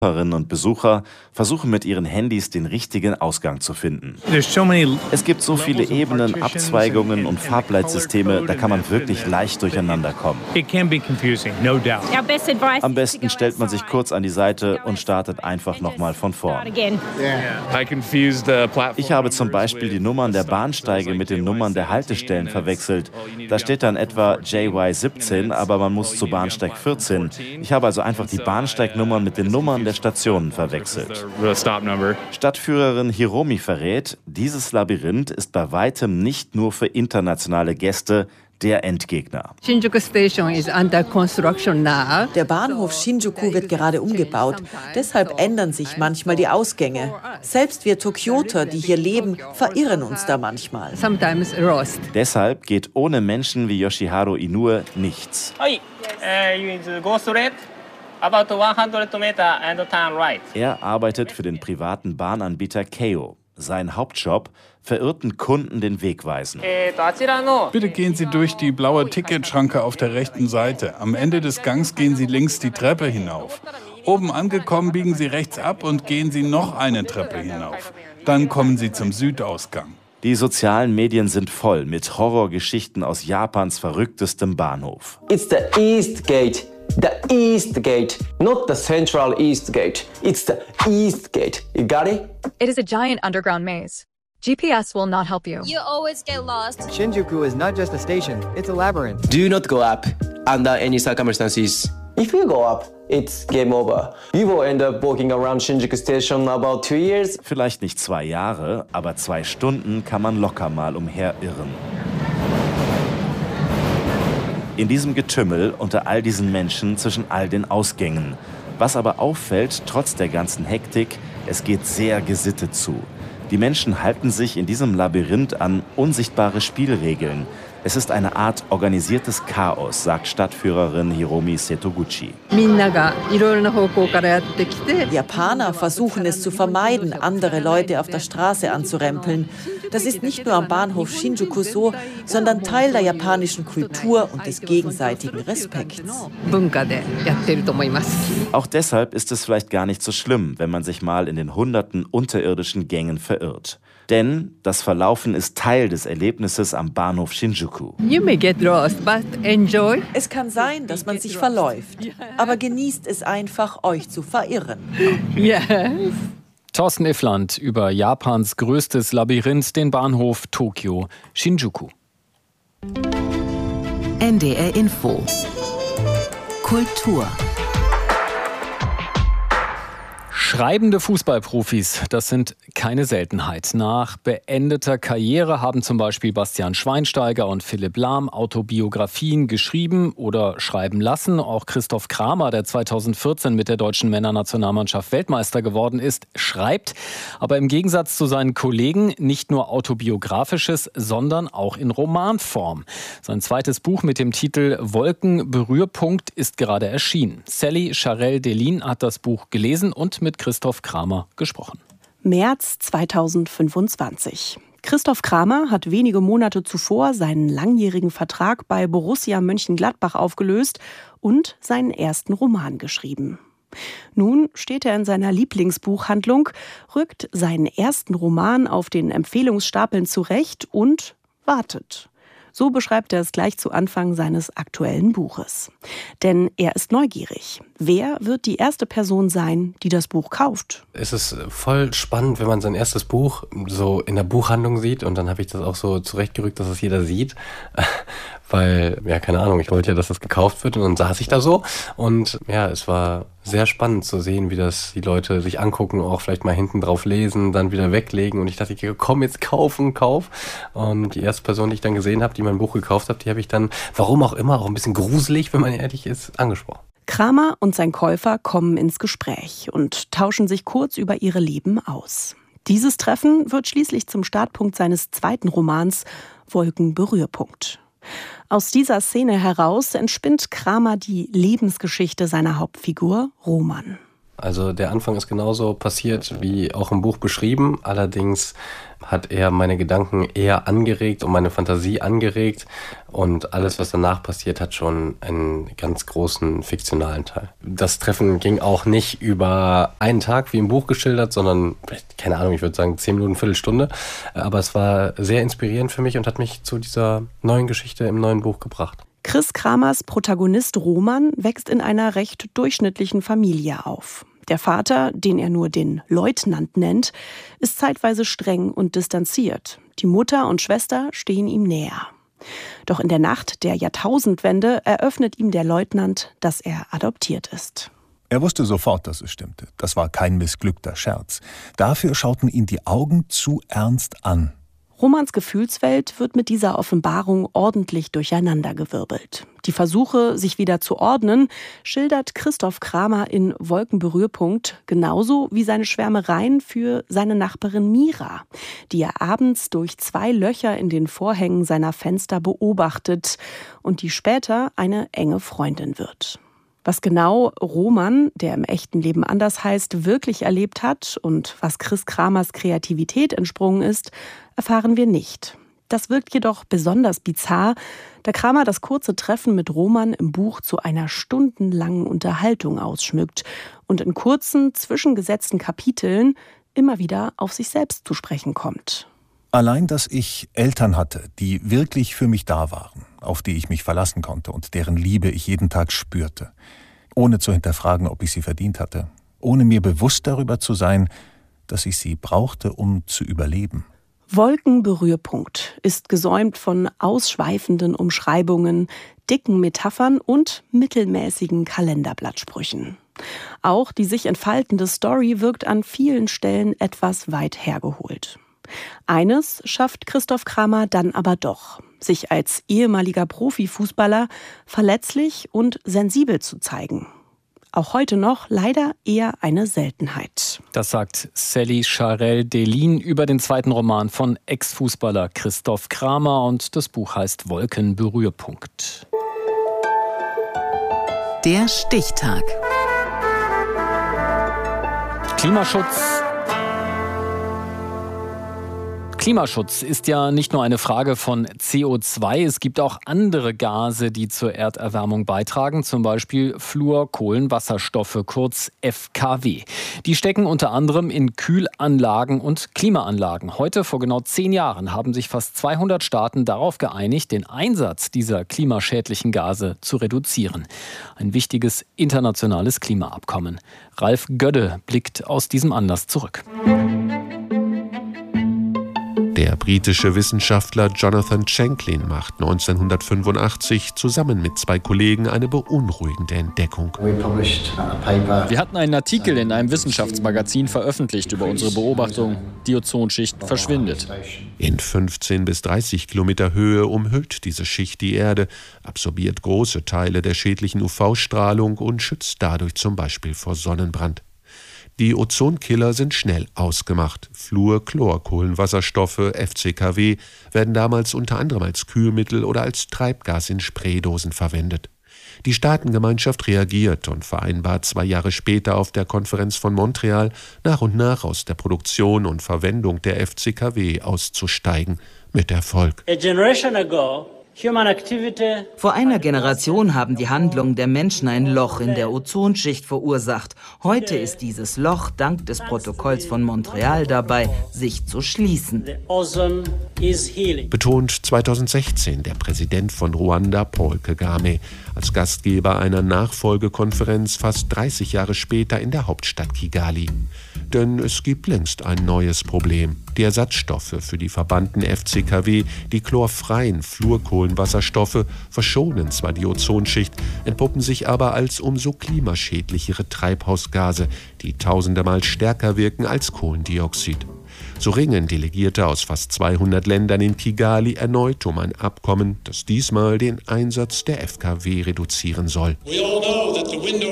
Besucherinnen und Besucher versuchen mit ihren Handys den richtigen Ausgang zu finden. Es gibt so viele Ebenen, Abzweigungen und Farbleitsysteme, da kann man wirklich leicht durcheinander kommen. Am besten stellt man sich kurz an die Seite und startet einfach nochmal von vorn. Ich habe zum Beispiel die Nummern der Bahnsteige mit den Nummern der Haltestellen verwechselt. Da steht dann etwa JY17, aber man muss zu Bahnsteig 14. Ich habe also einfach die Bahnsteignummern mit den Nummern der Stationen verwechselt. Stadtführerin Hiromi verrät, dieses Labyrinth ist bei weitem nicht nur für internationale Gäste der Endgegner. Der Bahnhof Shinjuku wird gerade umgebaut. Deshalb ändern sich manchmal die Ausgänge. Selbst wir Tokioter, die hier leben, verirren uns da manchmal. Deshalb geht ohne Menschen wie Yoshiharu Inoue nichts. Er arbeitet für den privaten Bahnanbieter Keio. Sein Hauptjob: verirrten Kunden den Weg weisen. Bitte gehen Sie durch die blaue Ticketschranke auf der rechten Seite. Am Ende des Gangs gehen Sie links die Treppe hinauf. Oben angekommen biegen Sie rechts ab und gehen Sie noch eine Treppe hinauf. Dann kommen Sie zum Südausgang. Die sozialen Medien sind voll mit Horrorgeschichten aus Japans verrücktestem Bahnhof. It's the East Gate. The East Gate, not the Central East Gate. It's the East Gate. You got it? It is a giant underground maze. GPS will not help you. You always get lost. Shinjuku is not just a station, it's a labyrinth. Do not go up under any circumstances. If you go up, it's game over. You will end up walking around Shinjuku Station about 2 years. Vielleicht nicht 2 Jahre, aber 2 Stunden kann man locker mal umherirren. In diesem Getümmel unter all diesen Menschen zwischen all den Ausgängen. Was aber auffällt, trotz der ganzen Hektik, es geht sehr gesittet zu. Die Menschen halten sich in diesem Labyrinth an unsichtbare Spielregeln. Es ist eine Art organisiertes Chaos, sagt Stadtführerin Hiromi Setoguchi. Japaner versuchen es zu vermeiden, andere Leute auf der Straße anzurempeln. Das ist nicht nur am Bahnhof Shinjuku so, sondern Teil der japanischen Kultur und des gegenseitigen Respekts. Auch deshalb ist es vielleicht gar nicht so schlimm, wenn man sich mal in den hunderten unterirdischen Gängen verirrt. Denn das Verlaufen ist Teil des Erlebnisses am Bahnhof Shinjuku. Es kann sein, dass man sich verläuft, aber genießt es einfach, euch zu verirren. Thorsten Iffland über Japans größtes Labyrinth, den Bahnhof Tokio Shinjuku. NDR Info. Kultur. Schreibende Fußballprofis, das sind keine Seltenheit. Nach beendeter Karriere haben zum Beispiel Bastian Schweinsteiger und Philipp Lahm Autobiografien geschrieben oder schreiben lassen. Auch Christoph Kramer, der 2014 mit der deutschen Männernationalmannschaft Weltmeister geworden ist, schreibt. Aber im Gegensatz zu seinen Kollegen nicht nur autobiografisches, sondern auch in Romanform. Sein zweites Buch mit dem Titel Wolkenberührpunkt ist gerade erschienen. Sally Charel-Delin hat das Buch gelesen und mit Christoph Kramer gesprochen. März 2025. Christoph Kramer hat wenige Monate zuvor seinen langjährigen Vertrag bei Borussia Mönchengladbach aufgelöst und seinen ersten Roman geschrieben. Nun steht er in seiner Lieblingsbuchhandlung, rückt seinen ersten Roman auf den Empfehlungsstapeln zurecht und wartet. So beschreibt er es gleich zu Anfang seines aktuellen Buches. Denn er ist neugierig. Wer wird die erste Person sein, die das Buch kauft? Es ist voll spannend, wenn man sein erstes Buch so in der Buchhandlung sieht. Und dann habe ich das auch so zurechtgerückt, dass es jeder sieht. Weil, ja, keine Ahnung, ich wollte ja, dass das gekauft wird. Und dann saß ich da so. Und ja, es war sehr spannend zu sehen, wie das die Leute sich angucken, auch vielleicht mal hinten drauf lesen, dann wieder weglegen. Und ich dachte, komm, jetzt kauf. Und die erste Person, die ich dann gesehen habe, die mein Buch gekauft hat, die habe ich dann, warum auch immer, auch ein bisschen gruselig, wenn man ehrlich ist, angesprochen. Kramer und sein Käufer kommen ins Gespräch und tauschen sich kurz über ihre Leben aus. Dieses Treffen wird schließlich zum Startpunkt seines zweiten Romans Wolkenberührpunkt. Aus dieser Szene heraus entspinnt Kramer die Lebensgeschichte seiner Hauptfigur Roman. Also der Anfang ist genauso passiert wie auch im Buch beschrieben. Allerdings hat er meine Gedanken eher angeregt und meine Fantasie angeregt. Und alles, was danach passiert, hat schon einen ganz großen fiktionalen Teil. Das Treffen ging auch nicht über einen Tag, wie im Buch geschildert, sondern, keine Ahnung, ich würde sagen 10 Minuten, Viertelstunde. Aber es war sehr inspirierend für mich und hat mich zu dieser neuen Geschichte im neuen Buch gebracht. Chris Kramers Protagonist Roman wächst in einer recht durchschnittlichen Familie auf. Der Vater, den er nur den Leutnant nennt, ist zeitweise streng und distanziert. Die Mutter und Schwester stehen ihm näher. Doch in der Nacht der Jahrtausendwende eröffnet ihm der Leutnant, dass er adoptiert ist. Er wusste sofort, dass es stimmte. Das war kein missglückter Scherz. Dafür schauten ihn die Augen zu ernst an. Romans Gefühlswelt wird mit dieser Offenbarung ordentlich durcheinandergewirbelt. Die Versuche, sich wieder zu ordnen, schildert Christoph Kramer in Wolkenberührpunkt, genauso wie seine Schwärmereien für seine Nachbarin Mira, die er abends durch 2 Löcher in den Vorhängen seiner Fenster beobachtet und die später eine enge Freundin wird. Was genau Roman, der im echten Leben anders heißt, wirklich erlebt hat und was Chris Kramers Kreativität entsprungen ist, erfahren wir nicht. Das wirkt jedoch besonders bizarr, da Kramer das kurze Treffen mit Roman im Buch zu einer stundenlangen Unterhaltung ausschmückt und in kurzen, zwischengesetzten Kapiteln immer wieder auf sich selbst zu sprechen kommt. Allein, dass ich Eltern hatte, die wirklich für mich da waren, auf die ich mich verlassen konnte und deren Liebe ich jeden Tag spürte, ohne zu hinterfragen, ob ich sie verdient hatte, ohne mir bewusst darüber zu sein, dass ich sie brauchte, um zu überleben. Wolkenberührpunkt ist gesäumt von ausschweifenden Umschreibungen, dicken Metaphern und mittelmäßigen Kalenderblattsprüchen. Auch die sich entfaltende Story wirkt an vielen Stellen etwas weit hergeholt. Eines schafft Christoph Kramer dann aber doch, sich als ehemaliger Profifußballer verletzlich und sensibel zu zeigen. Auch heute noch leider eher eine Seltenheit. Das sagt Sally Charel-Delin über den zweiten Roman von Ex-Fußballer Christoph Kramer und das Buch heißt Wolkenberührpunkt. Der Stichtag. Klimaschutz ist ja nicht nur eine Frage von CO2, es gibt auch andere Gase, die zur Erderwärmung beitragen, zum Beispiel Fluorkohlenwasserstoffe, kurz FKW. Die stecken unter anderem in Kühlanlagen und Klimaanlagen. Heute, vor genau 10 Jahren, haben sich fast 200 Staaten darauf geeinigt, den Einsatz dieser klimaschädlichen Gase zu reduzieren. Ein wichtiges internationales Klimaabkommen. Ralf Gödde blickt aus diesem Anlass zurück. Der britische Wissenschaftler Jonathan Shanklin macht 1985 zusammen mit 2 Kollegen eine beunruhigende Entdeckung. Wir hatten einen Artikel in einem Wissenschaftsmagazin veröffentlicht über unsere Beobachtung. Die Ozonschicht verschwindet. In 15 bis 30 Kilometer Höhe umhüllt diese Schicht die Erde, absorbiert große Teile der schädlichen UV-Strahlung und schützt dadurch zum Beispiel vor Sonnenbrand. Die Ozonkiller sind schnell ausgemacht. Fluorchlorkohlenwasserstoffe, FCKW, werden damals unter anderem als Kühlmittel oder als Treibgas in Spraydosen verwendet. Die Staatengemeinschaft reagiert und vereinbart 2 Jahre später auf der Konferenz von Montreal, nach und nach aus der Produktion und Verwendung der FCKW auszusteigen. Mit Erfolg. Vor einer Generation haben die Handlungen der Menschen ein Loch in der Ozonschicht verursacht. Heute ist dieses Loch dank des Protokolls von Montreal dabei, sich zu schließen. Betont 2016 der Präsident von Ruanda, Paul Kagame, als Gastgeber einer Nachfolgekonferenz fast 30 Jahre später in der Hauptstadt Kigali. Denn es gibt längst ein neues Problem. Die Ersatzstoffe für die verbannten FCKW, die chlorfreien Fluorkohlenwasserstoffe, verschonen zwar die Ozonschicht, entpuppen sich aber als umso klimaschädlichere Treibhausgase, die tausendmal stärker wirken als Kohlendioxid. So ringen Delegierte aus fast 200 Ländern in Kigali erneut um ein Abkommen, das diesmal den Einsatz der FKW reduzieren soll.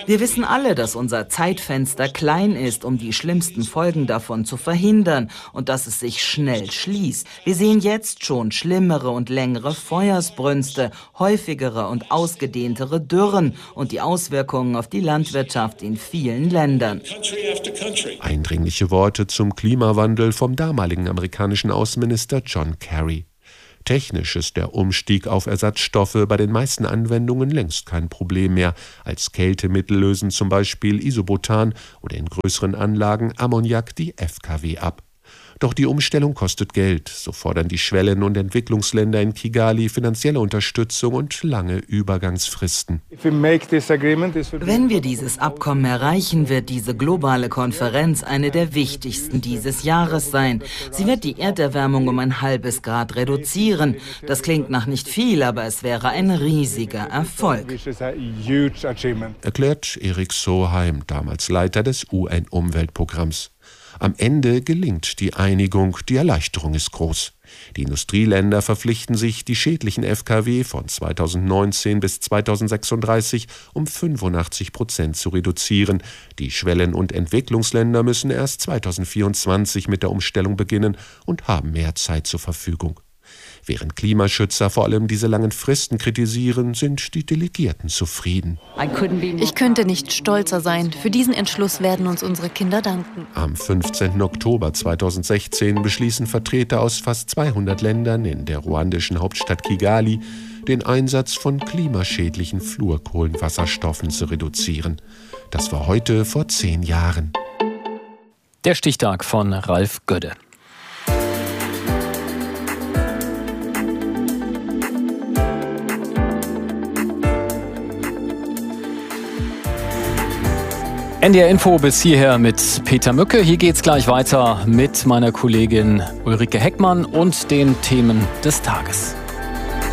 Wir wissen alle, dass unser Zeitfenster klein ist, um die schlimmsten Folgen davon zu verhindern und dass es sich schnell schließt. Wir sehen jetzt schon schlimmere und längere Feuersbrünste, häufigere und ausgedehntere Dürren und die Auswirkungen auf die Landwirtschaft in vielen Ländern. Eindringliche Worte zum Klimawandel vom damaligen amerikanischen Außenminister John Kerry. Technisch ist der Umstieg auf Ersatzstoffe bei den meisten Anwendungen längst kein Problem mehr. Als Kältemittel lösen zum Beispiel Isobutan oder in größeren Anlagen Ammoniak die FKW ab. Doch die Umstellung kostet Geld. So fordern die Schwellen- und Entwicklungsländer in Kigali finanzielle Unterstützung und lange Übergangsfristen. Wenn wir dieses Abkommen erreichen, wird diese globale Konferenz eine der wichtigsten dieses Jahres sein. Sie wird die Erderwärmung um 0,5 Grad reduzieren. Das klingt nach nicht viel, aber es wäre ein riesiger Erfolg. Erklärt Erik Soheim, damals Leiter des UN-Umweltprogramms. Am Ende gelingt die Einigung, die Erleichterung ist groß. Die Industrieländer verpflichten sich, die schädlichen FKW von 2019 bis 2036 um 85% zu reduzieren. Die Schwellen- und Entwicklungsländer müssen erst 2024 mit der Umstellung beginnen und haben mehr Zeit zur Verfügung. Während Klimaschützer vor allem diese langen Fristen kritisieren, sind die Delegierten zufrieden. Ich könnte nicht stolzer sein. Für diesen Entschluss werden uns unsere Kinder danken. Am 15. Oktober 2016 beschließen Vertreter aus fast 200 Ländern in der ruandischen Hauptstadt Kigali, den Einsatz von klimaschädlichen Fluorkohlenwasserstoffen zu reduzieren. Das war heute vor 10 Jahren. Der Stichtag von Ralf Gödde. NDR Info bis hierher mit Peter Mücke. Hier geht's gleich weiter mit meiner Kollegin Ulrike Heckmann und den Themen des Tages.